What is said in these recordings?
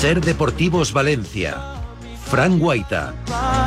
Ser Deportivos Valencia. Fran Guaita.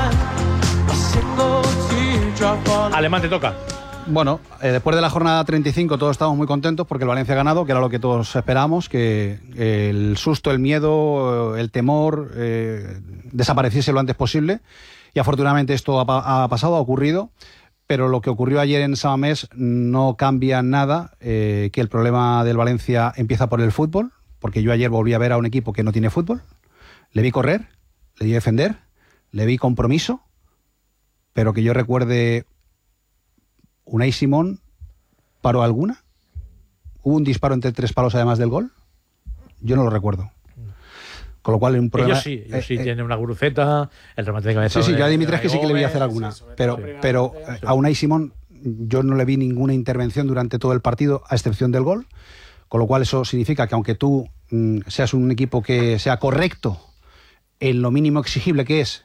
Alemán, te toca. Bueno, después de la jornada 35 todos estamos muy contentos porque el Valencia ha ganado, que era lo que todos esperábamos, que el susto, el miedo, el temor desapareciese lo antes posible, y afortunadamente esto ha pasado, ha ocurrido, pero lo que ocurrió ayer en San Mamés no cambia nada, que el problema del Valencia empieza por el fútbol, porque yo ayer volví a ver a un equipo que no tiene fútbol, le vi correr, le vi defender, le vi compromiso, pero que yo recuerde... ¿Unai Simón paró alguna? ¿Hubo un disparo entre 3 palos además del gol? Yo no lo recuerdo. Con lo cual es un problema... Ellos sí tienen una guruceta, el remate de cabeza... Sí, yo a Dimitrescu sí que le vi hacer alguna. Pero a Unai Simón yo no le vi ninguna intervención durante todo el partido, a excepción del gol. Con lo cual eso significa que aunque tú seas un equipo que sea correcto en lo mínimo exigible, que es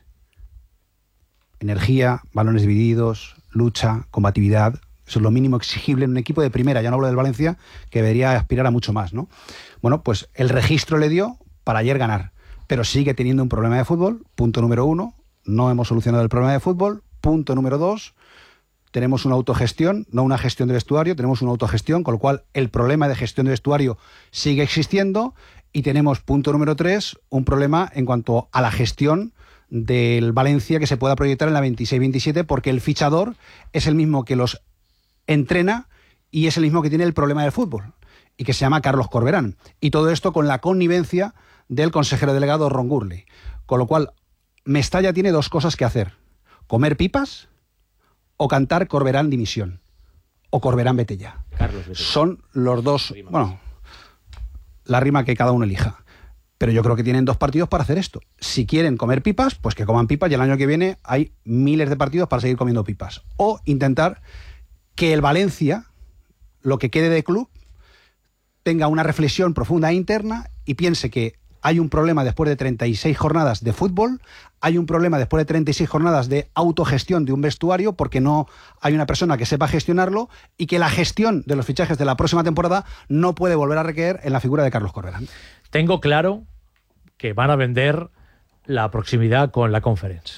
energía, balones divididos, lucha, combatividad, eso es lo mínimo exigible en un equipo de primera, ya no hablo del Valencia, que debería aspirar a mucho más, ¿no? Bueno, pues el registro le dio para ayer ganar, pero sigue teniendo un problema de fútbol, punto número 1, no hemos solucionado el problema de fútbol, punto número 2, tenemos una autogestión, no una gestión de vestuario, tenemos una autogestión, con lo cual el problema de gestión de vestuario sigue existiendo, y tenemos, punto número 3, un problema en cuanto a la gestión del Valencia que se pueda proyectar en la 26-27, porque el fichador es el mismo que los entrena y es el mismo que tiene el problema del fútbol, y que se llama Carlos Corberán. Y todo esto con la connivencia del consejero delegado Ron Gurley. Con lo cual, Mestalla tiene 2 cosas que hacer: comer pipas o cantar Corberán dimisión, o Corberán vete ya. Son los 2, bueno, la rima que cada uno elija. Pero yo creo que tienen 2 partidos para hacer esto. Si quieren comer pipas, pues que coman pipas, y el año que viene hay miles de partidos para seguir comiendo pipas. O intentar que el Valencia, lo que quede de club, tenga una reflexión profunda e interna y piense que hay un problema después de 36 jornadas de fútbol, hay un problema después de 36 jornadas de autogestión de un vestuario, porque no hay una persona que sepa gestionarlo, y que la gestión de los fichajes de la próxima temporada no puede volver a recaer en la figura de Carlos Corberán. Tengo claro que van a vender la proximidad con la Conference.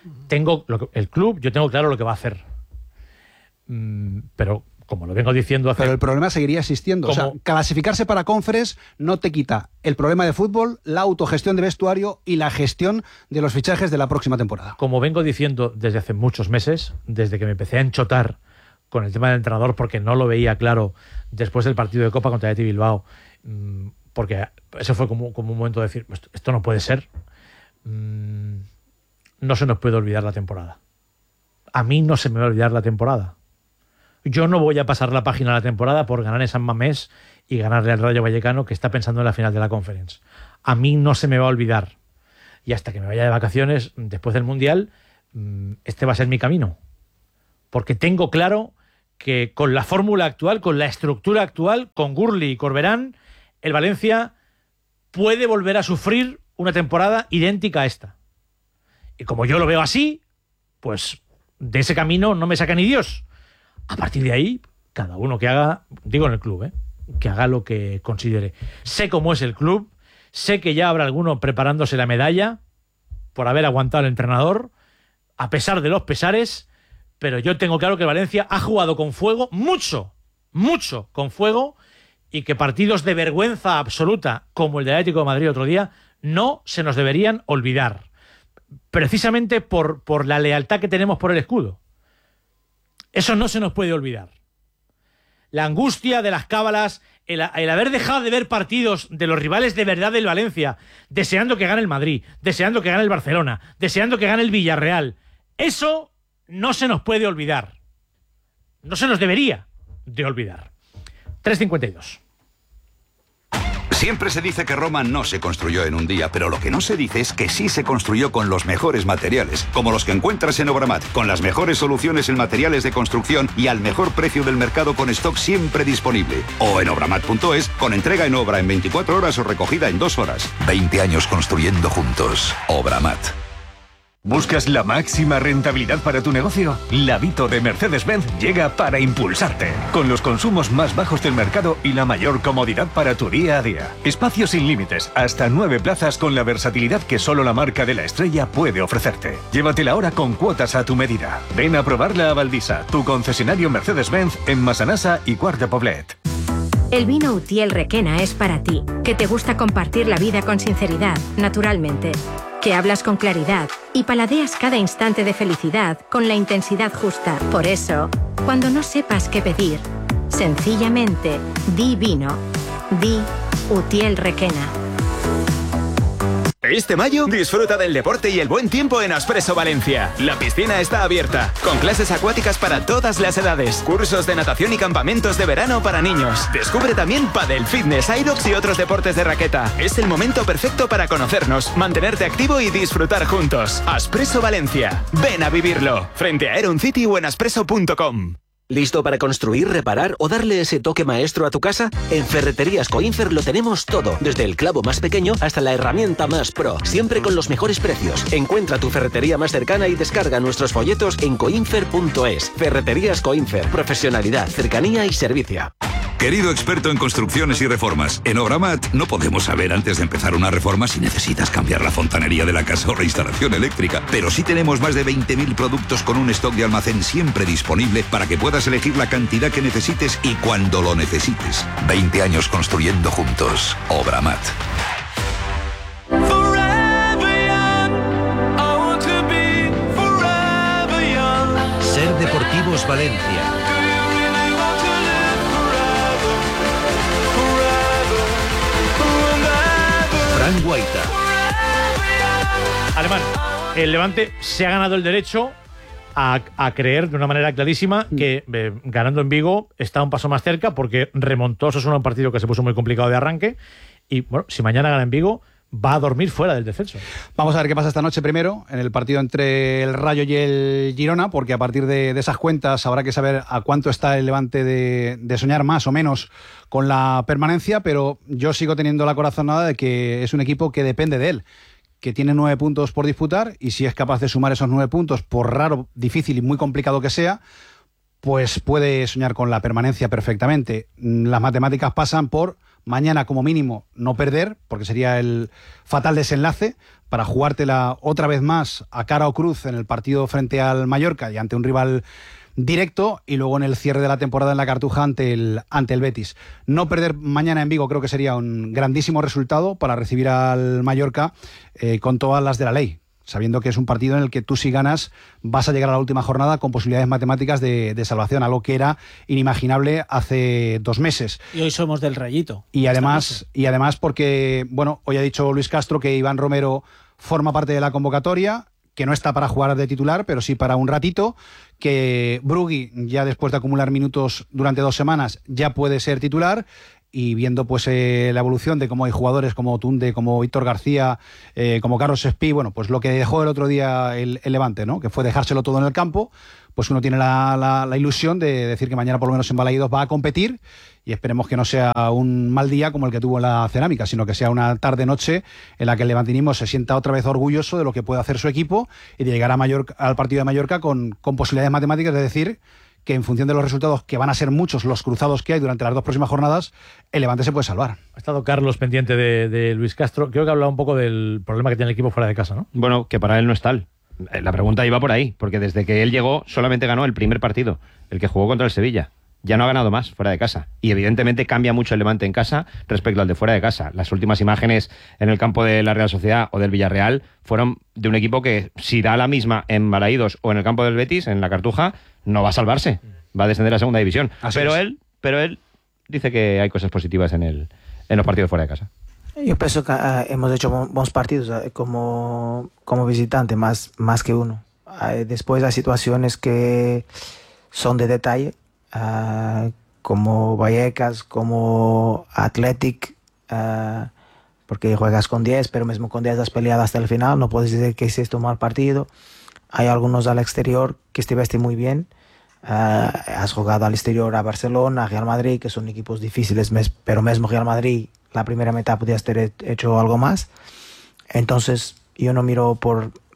El club, yo tengo claro lo que va a hacer. Pero, como lo vengo diciendo hace... Pero el problema seguiría existiendo. O sea, clasificarse para Conference no te quita el problema de fútbol, la autogestión de vestuario y la gestión de los fichajes de la próxima temporada. Como vengo diciendo desde hace muchos meses, desde que me empecé a enchotar con el tema del entrenador, porque no lo veía claro después del partido de Copa contra Athletic Bilbao, porque eso fue como un momento de decir, esto no puede ser. No se nos puede olvidar la temporada. A mí no se me va a olvidar la temporada. Yo no voy a pasar la página de la temporada por ganar en San Mamés y ganarle al Rayo Vallecano, que está pensando en la final de la Conference. A mí no se me va a olvidar. Y hasta que me vaya de vacaciones después del Mundial, este va a ser mi camino. Porque tengo claro que con la fórmula actual, con la estructura actual, con Gurley y Corberán, el Valencia puede volver a sufrir una temporada idéntica a esta. Y como yo lo veo así, pues de ese camino no me saca ni Dios. A partir de ahí, cada uno que haga, digo en el club, que haga lo que considere. Sé cómo es el club, sé que ya habrá alguno preparándose la medalla por haber aguantado al entrenador, a pesar de los pesares, pero yo tengo claro que el Valencia ha jugado con fuego, mucho con fuego, y que partidos de vergüenza absoluta, como el del Atlético de Madrid otro día, no se nos deberían olvidar. Precisamente por la lealtad que tenemos por el escudo. Eso no se nos puede olvidar. La angustia de las cábalas, el haber dejado de ver partidos de los rivales de verdad del Valencia, deseando que gane el Madrid, deseando que gane el Barcelona, deseando que gane el Villarreal. Eso no se nos puede olvidar. No se nos debería de olvidar. 3:52. Siempre se dice que Roma no se construyó en un día, pero lo que no se dice es que sí se construyó con los mejores materiales, como los que encuentras en Obramat, con las mejores soluciones en materiales de construcción y al mejor precio del mercado, con stock siempre disponible. O en obramat.es, con entrega en obra en 24 horas o recogida en 2 horas. 20 años construyendo juntos. Obramat. ¿Buscas la máxima rentabilidad para tu negocio? La Vito de Mercedes-Benz llega para impulsarte, con los consumos más bajos del mercado y la mayor comodidad para tu día a día. Espacios sin límites, hasta 9 plazas con la versatilidad que solo la marca de la estrella puede ofrecerte. Llévatela ahora con cuotas a tu medida. Ven a probarla a Valdisa, tu concesionario Mercedes-Benz en Massanassa y Quart de Poblet. El vino Utiel Requena es para ti, que te gusta compartir la vida con sinceridad, naturalmente, que hablas con claridad y paladeas cada instante de felicidad con la intensidad justa. Por eso, cuando no sepas qué pedir, sencillamente di vino, di Utiel Requena. Este mayo, disfruta del deporte y el buen tiempo en Aspresso Valencia. La piscina está abierta, con clases acuáticas para todas las edades, cursos de natación y campamentos de verano para niños. Descubre también pádel, fitness, aerox y otros deportes de raqueta. Es el momento perfecto para conocernos, mantenerte activo y disfrutar juntos. Aspresso Valencia. Ven a vivirlo. Frente a Aeron City o en aspresso.com. ¿Listo para construir, reparar o darle ese toque maestro a tu casa? En Ferreterías Coinfer lo tenemos todo, desde el clavo más pequeño hasta la herramienta más pro, siempre con los mejores precios. Encuentra tu ferretería más cercana y descarga nuestros folletos en coinfer.es. Ferreterías Coinfer, profesionalidad, cercanía y servicio. Querido experto en construcciones y reformas, en Obramat no podemos saber antes de empezar una reforma si necesitas cambiar la fontanería de la casa o la instalación eléctrica, pero sí tenemos más de 20.000 productos con un stock de almacén siempre disponible para que puedas elegir la cantidad que necesites y cuando lo necesites. 20 años construyendo juntos. Obramat. Ser Deportivos Valencia. Fran Guaita. Alemán, el Levante se ha ganado el derecho a creer de una manera clarísima que ganando en Vigo está un paso más cerca, porque remontó Osasuna un partido que se puso muy complicado de arranque y bueno, si mañana gana en Vigo va a dormir fuera del descenso. Vamos a ver qué pasa esta noche primero en el partido entre el Rayo y el Girona, porque a partir de esas cuentas habrá que saber a cuánto está el Levante de soñar más o menos con la permanencia, pero yo sigo teniendo la corazonada de que es un equipo que depende de él, que tiene 9 puntos por disputar, y si es capaz de sumar esos 9 puntos, por raro, difícil y muy complicado que sea, pues puede soñar con la permanencia perfectamente. Las matemáticas pasan por mañana como mínimo no perder, porque sería el fatal desenlace para jugártela otra vez más a cara o cruz en el partido frente al Mallorca y ante un rival directo, y luego en el cierre de la temporada en la Cartuja ante el Betis. No perder mañana en Vigo creo que sería un grandísimo resultado para recibir al Mallorca con todas las de la ley, sabiendo que es un partido en el que tú, si ganas, vas a llegar a la última jornada con posibilidades matemáticas de salvación, algo que era inimaginable hace 2 meses. Y hoy somos del Rayito. Y además porque, bueno, hoy ha dicho Luis Castro que Iván Romero forma parte de la convocatoria, que no está para jugar de titular, pero sí para un ratito, que Brugui, ya después de acumular minutos durante 2 semanas, ya puede ser titular. Y viendo pues la evolución de cómo hay jugadores como Tunde, como Víctor García, como Carlos Espí, bueno, pues lo que dejó el otro día el Levante, ¿no?, que fue dejárselo todo en el campo, pues uno tiene la ilusión de decir que mañana por lo menos en Balaídos va a competir, y esperemos que no sea un mal día como el que tuvo en la Cerámica, sino que sea una tarde-noche en la que el levantinismo se sienta otra vez orgulloso de lo que puede hacer su equipo y de llegar al partido de Mallorca con posibilidades matemáticas de decir que en función de los resultados, que van a ser muchos los cruzados que hay durante las 2 próximas jornadas, el Levante se puede salvar. Ha estado Carlos pendiente de Luis Castro. Creo que ha hablado un poco del problema que tiene el equipo fuera de casa, ¿no? Bueno, que para él no es tal. La pregunta iba por ahí, porque desde que él llegó solamente ganó el primer partido, el que jugó contra el Sevilla. Ya no ha ganado más fuera de casa. Y evidentemente cambia mucho el Levante en casa respecto al de fuera de casa. Las últimas imágenes en el campo de la Real Sociedad o del Villarreal fueron de un equipo que, si da la misma en Balaídos o en el campo del Betis, en la Cartuja, no va a salvarse. Va a descender a segunda división. Pero él dice que hay cosas positivas en los partidos fuera de casa. Yo pienso que hemos hecho buenos partidos como visitante, más que uno. Después hay situaciones que son de detalle, como Vallecas, como Athletic, porque juegas con 10, pero mismo con 10 has peleado hasta el final, no puedes decir que hiciste un mal partido. Hay algunos al exterior que estuviste muy bien. Has jugado al exterior a Barcelona, a Real Madrid, que son equipos difíciles, pero mismo Real Madrid, la primera mitad podías haber hecho algo más. Entonces yo no miro por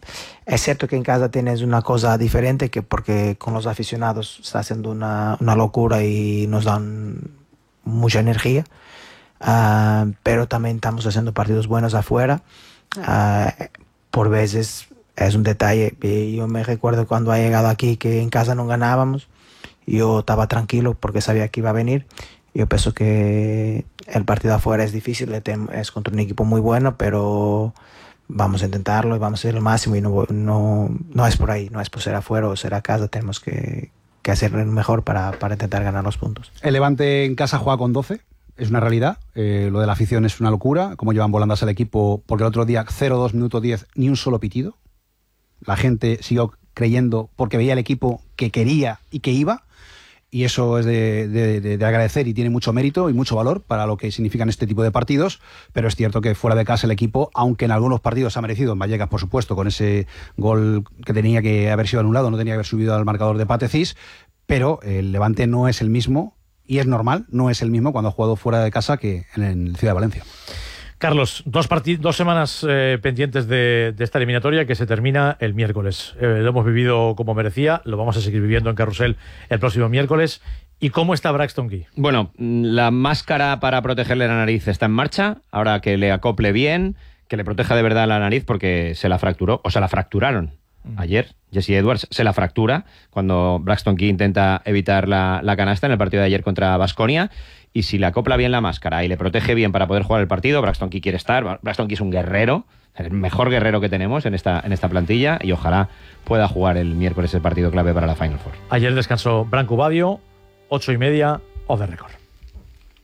Es cierto que en casa tienes una cosa diferente, que porque con los aficionados está haciendo una locura y nos dan mucha energía, pero también estamos haciendo partidos buenos afuera. Por veces es un detalle. Yo me recuerdo cuando ha llegado aquí que en casa no ganábamos, yo estaba tranquilo porque sabía que iba a venir. Yo pienso que el partido afuera es difícil, es contra un equipo muy bueno, pero vamos a intentarlo y vamos a hacer el máximo, y no es por ahí, no es por ser afuera o ser a casa, tenemos que hacer lo mejor para intentar ganar los puntos. El Levante en casa juega con 12, es una realidad. Lo de la afición es una locura, cómo llevan volandas al equipo, porque el otro día 0-2 minuto 10, ni un solo pitido. La gente siguió creyendo porque veía el equipo que quería y que iba, y eso es de agradecer y tiene mucho mérito y mucho valor para lo que significan este tipo de partidos, pero es cierto que fuera de casa el equipo, aunque en algunos partidos ha merecido, en Vallecas por supuesto, con ese gol que tenía que haber sido anulado, no tenía que haber subido al marcador de Patecís, pero el Levante no es el mismo, y es normal, no es el mismo cuando ha jugado fuera de casa que en el Ciudad de Valencia. Carlos, 2 semanas pendientes de esta eliminatoria que se termina el miércoles. Lo hemos vivido como merecía, lo vamos a seguir viviendo en Carrusel el próximo miércoles. ¿Y cómo está Braxton Key? Bueno, la máscara para protegerle la nariz está en marcha, ahora que le acople bien, que le proteja de verdad la nariz, porque se la fracturó, o se la fracturaron. Ayer, Jesse Edwards se la fractura cuando Braxton Key intenta evitar la canasta en el partido de ayer contra Baskonia. Y si le acopla bien la máscara y le protege bien para poder jugar el partido, Braxton Key quiere estar. Braxton Key es un guerrero, el mejor guerrero que tenemos en esta plantilla, y ojalá pueda jugar el miércoles el partido clave para la Final Four. Ayer descansó Branco Badio, 8:30, off the record.